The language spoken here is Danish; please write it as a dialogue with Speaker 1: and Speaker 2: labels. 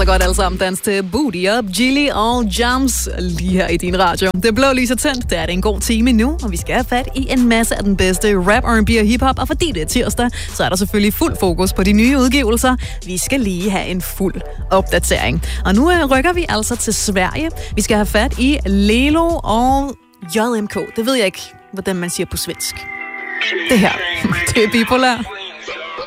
Speaker 1: så godt alle sammen dans til Booty Up, Gilly All Jams lige her i din radio. Det blå lys er tændt, det er det en god time nu, og vi skal have fat i en masse af den bedste rap, R&B og hiphop, og fordi det er tirsdag, så er der selvfølgelig fuld fokus på de nye udgivelser. Vi skal lige have en fuld opdatering. Og nu rykker vi altså til Sverige. Vi skal have fat i Lelo og JMK. Det ved jeg ikke, hvordan man siger på svensk. Det her, det er Bipolar.